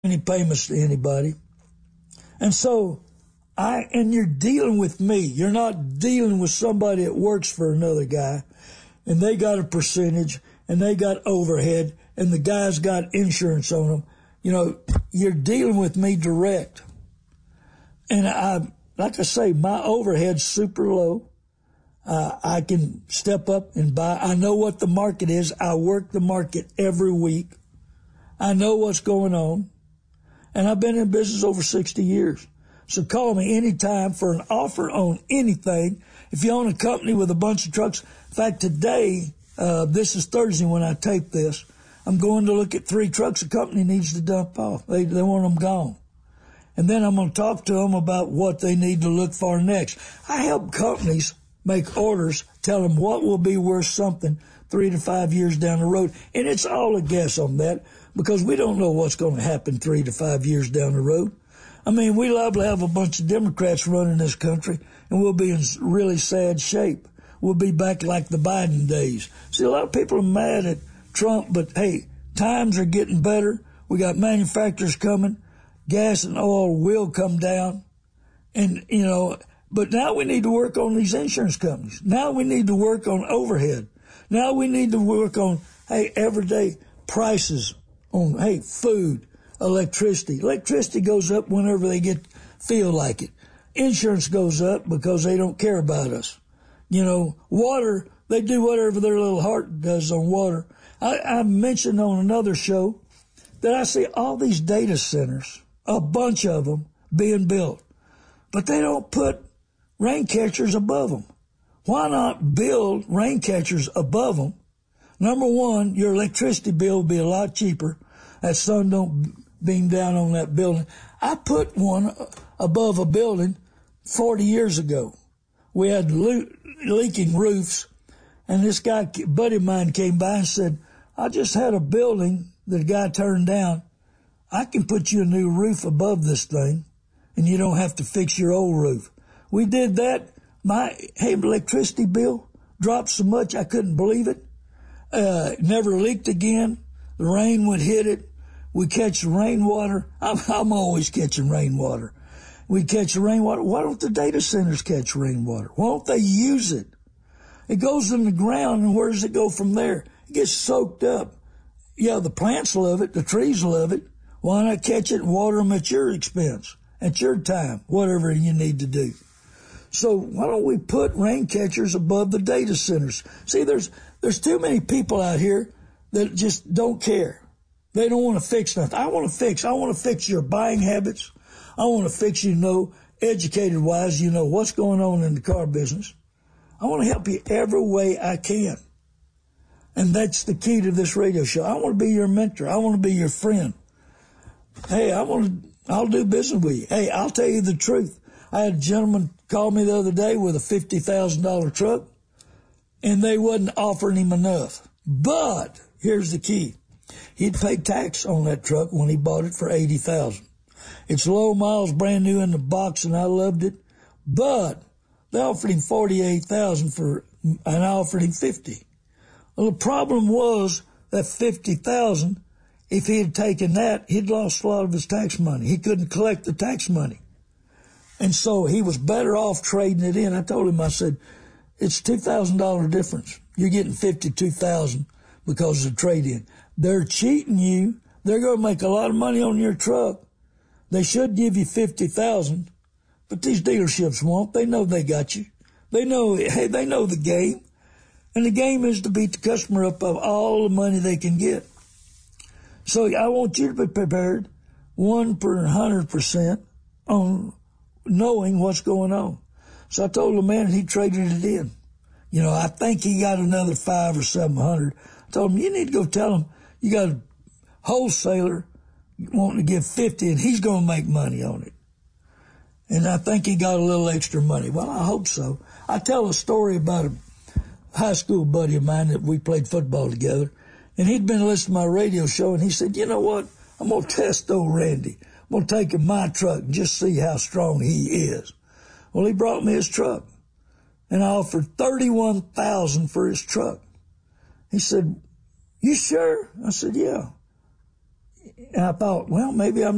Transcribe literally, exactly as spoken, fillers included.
any payments to anybody. And so I, and you're dealing with me. You're not dealing with somebody that works for another guy and they got a percentage and they got overhead and the guy's got insurance on them. You know, you're dealing with me direct. And I, like I say, my overhead's super low. Uh, I can step up and buy. I know what the market is. I work the market every week. I know what's going on. And I've been in business over sixty years. So call me anytime for an offer on anything. If you own a company with a bunch of trucks, in fact, today, uh, this is Thursday when I tape this, I'm going to look at three trucks a company needs to dump off. They, they want them gone. And then I'm going to talk to them about what they need to look for next. I help companies make orders, tell them what will be worth something three to five years down the road. And it's all a guess on that because we don't know what's going to happen three to five years down the road. I mean, we liable to have a bunch of Democrats running this country and we'll be in really sad shape. We'll be back like the Biden days. See, a lot of people are mad at Trump, but hey, times are getting better. We got manufacturers coming. Gas and oil will come down. And, you know, but now we need to work on these insurance companies. Now we need to work on overhead. Now we need to work on, hey, everyday prices on, hey, food, electricity. Electricity goes up whenever they get, feel like it. Insurance goes up because they don't care about us. You know, water, they do whatever their little heart does on water. I, I mentioned on another show that I see all these data centers, a bunch of them being built, but they don't put rain catchers above them. Why not build rain catchers above them? Number one, your electricity bill will be a lot cheaper. That sun don't beam down on that building. I put one above a building forty years ago. We had le- leaking roofs, and this guy, buddy of mine, came by and said, I just had a building that a guy turned down. I can put you a new roof above this thing, and you don't have to fix your old roof. We did that. My hey, electricity bill dropped so much I couldn't believe it. Uh, never leaked again. The rain would hit it. We catch the rainwater. I'm, I'm always catching rainwater. We catch the rainwater. Why don't the data centers catch rainwater? Why don't they use it? It goes in the ground, and where does it go from there? It gets soaked up. Yeah, the plants love it. The trees love it. Why not catch it and water them at your expense, at your time, whatever you need to do? So why don't we put rain catchers above the data centers? See, there's there's too many people out here that just don't care. They don't want to fix nothing. I want to fix. I want to fix your buying habits. I want to fix, you know, educated-wise, you know what's going on in the car business. I want to help you every way I can. And that's the key to this radio show. I want to be your mentor. I want to be your friend. Hey, I want to, I'll do business with you. Hey, I'll tell you the truth. I had a gentleman call me the other day with a fifty thousand dollars truck, and they wasn't offering him enough. But here's the key. He'd pay tax on that truck when he bought it for eighty thousand dollars. It's low miles, brand new in the box, and I loved it. But they offered him forty-eight thousand dollars for, and I offered him fifty. Well, the problem was that fifty thousand dollars, if he had taken that, he'd lost a lot of his tax money. He couldn't collect the tax money. And so he was better off trading it in. I told him, I said, it's two thousand dollars difference. You're getting fifty-two thousand dollars because of the trade-in. They're cheating you. They're going to make a lot of money on your truck. They should give you fifty thousand dollars, but these dealerships won't. They know they got you. They know, hey, they know the game. And the game is to beat the customer up of all the money they can get. So I want you to be prepared one per hundred percent on knowing what's going on. So I told the man he traded it in. You know, I think he got another five or seven hundred. I told him, you need to go tell him you got a wholesaler wanting to give fifty and he's going to make money on it. And I think he got a little extra money. Well, I hope so. I tell a story about a high school buddy of mine that we played football together. And he'd been listening to my radio show, and he said, you know what? I'm going to test old Randy. I'm going to take him my truck and just see how strong he is. Well, he brought me his truck, and I offered thirty-one thousand dollars for his truck. He said, you sure? I said, yeah. And I thought, well, maybe I'm